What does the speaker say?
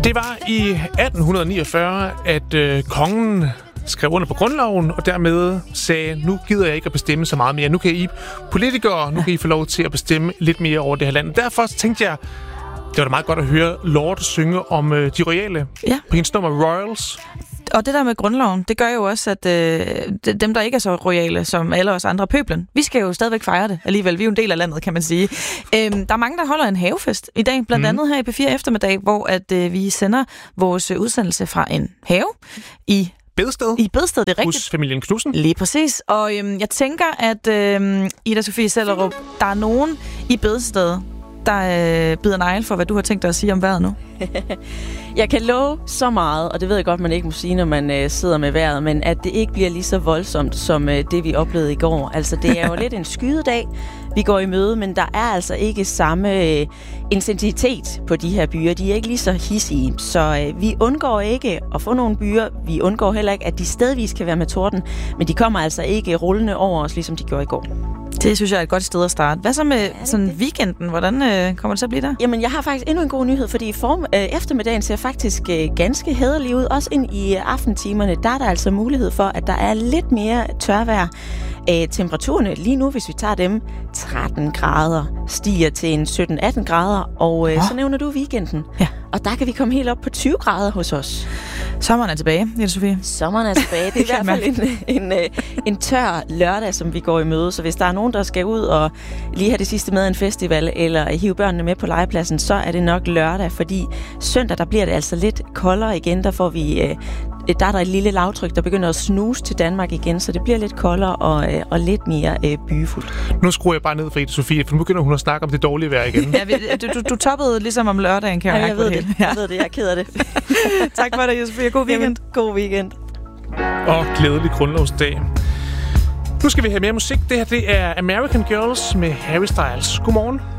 Det var i 1849, at kongen skrev under på grundloven, og dermed sagde, nu gider jeg ikke at bestemme så meget mere. Nu kan I politikere, nu kan I få lov til at bestemme lidt mere over det her land. Derfor tænkte jeg, det var da meget godt at høre Lorde synge om de royale på hendes nummer Royals. Og det der med grundloven, det gør jo også, at dem, der ikke er så royale som alle os andre pøblen, vi skal jo stadigvæk fejre det alligevel. Vi er jo en del af landet, kan man sige. Der er mange, der holder en havefest i dag, blandt andet her i P4 Eftermiddag, hvor at vi sender vores udsendelse fra en have i Bedsted. I Bedsted, det er rigtigt. Hos familien Knudsen. Lige præcis. Og jeg tænker, at Ida Sofie Sellerup, der er nogen i Bedsted, der bider negl for, hvad du har tænkt dig at sige om vejret nu. Jeg kan love så meget, og det ved jeg godt, man ikke må sige, når man sidder med vejret, men at det ikke bliver lige så voldsomt, som det, vi oplevede i går. Altså, det er jo lidt en skydedag, vi går i møde, men der er altså ikke samme intensitet på de her byer. De er ikke lige så hidsige, så vi undgår ikke at få nogle byer. Vi undgår heller ikke, at de stedvis kan være med torden, men de kommer altså ikke rullende over os, ligesom de gjorde i går. Det synes jeg er et godt sted at starte. Hvad så med sådan weekenden? Hvordan kommer det så at blive der? Jamen, jeg har faktisk endnu en god nyhed, fordi eftermiddagen ser faktisk ganske hæderlig ud. Også ind i aftentimerne, der er der altså mulighed for, at der er lidt mere tørvejr. Temperaturerne lige nu, hvis vi tager dem, 13 grader, stiger til en 17-18 grader, og så nævner du weekenden. Ja. Og der kan vi komme helt op på 20 grader hos os. Sommeren er tilbage, Ida Sofie. Sommeren er tilbage. Det er i hvert fald en tør lørdag, som vi går i møde. Så hvis der er nogen, der skal ud og lige have det sidste med en festival, eller hive børnene med på legepladsen, så er det nok lørdag, fordi søndag, der bliver det altså lidt koldere igen. Der får vi... Der er der et lille lavtryk, der begynder at snuse til Danmark igen, så det bliver lidt koldere og lidt mere byfuldt. Nu skruer jeg bare ned for Ida Sofie, for nu begynder hun at snakke om det dårlige vejr igen. Ja, du toppede ligesom om lørdagen, kan jeg ved det. Jeg ved det, jeg er ked af det. Tak for det, Ida Sofie. God weekend. God weekend. Og glædelig grundlovsdag. Nu skal vi have mere musik. Det her, det er American Girls med Harry Styles. Godmorgen.